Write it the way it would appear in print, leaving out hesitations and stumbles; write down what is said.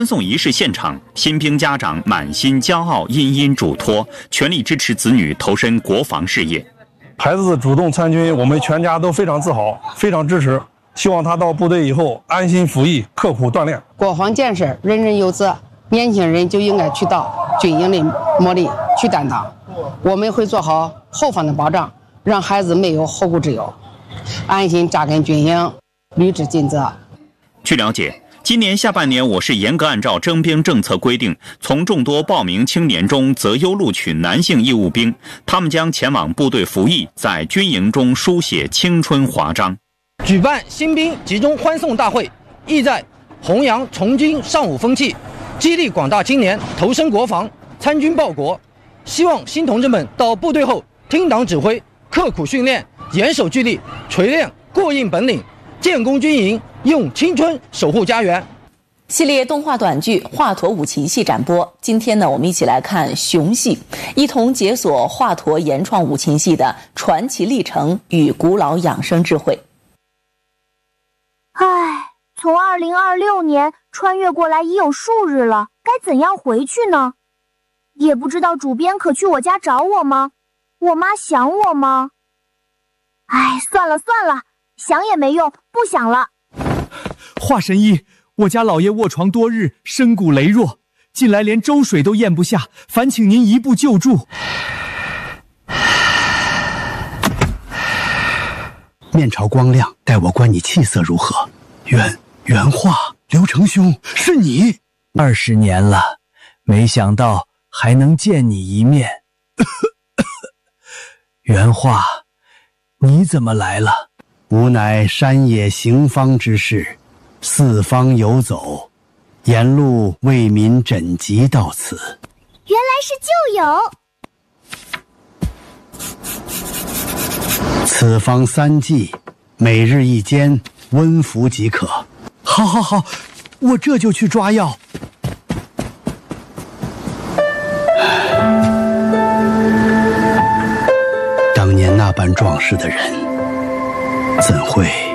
欢送仪式现场，新兵家长满心骄傲，殷殷嘱托，全力支持子女投身国防事业。 孩子主动参军，我们全家都非常自豪，非常支持。希望他到部队以后安心服役，刻苦锻炼。 国防建设人人有责，年轻人就应该去到军营里磨砺，去担当。我们会做好后方的保障，让孩子没有后顾之忧，安心扎根军营，履职尽责。 据了解，今年下半年，我市严格按照征兵政策规定，从众多报名青年中择优录取男性义务兵，他们将前往部队服役，在军营中书写青春华章。 举办新兵集中欢送大会，意在弘扬从军尚武风气，激励广大青年投身国防，参军报国。希望新同志们到部队后听党指挥，刻苦训练，严守纪律，锤炼过硬本领，建功军营，用青春守护家园。 系列动画短剧《华佗五禽戏》展播。今天呢，我们一起来看熊戏，一同解锁华佗原创五禽戏的传奇历程与古老养生智慧。 唉，从2026年穿越过来已有数日了，该怎样回去呢？也不知道主编可去我家找我吗？我妈想我吗？唉，算了，想也没用，不想了。 华神医，我家老爷卧床多日，身骨羸弱，近来连粥水都咽不下，烦请您一步救助。 面朝光亮，待我观你气色如何？原话，刘成兄，是你 ？20年了，没想到还能见你一面。原话，你怎么来了？ 吾乃山野行方之士，四方游走，沿路为民诊疾到此。 原来是旧友。 此方3剂，每日1煎，温服即可。 好，我这就去抓药。 当年那般壮实的人，怎会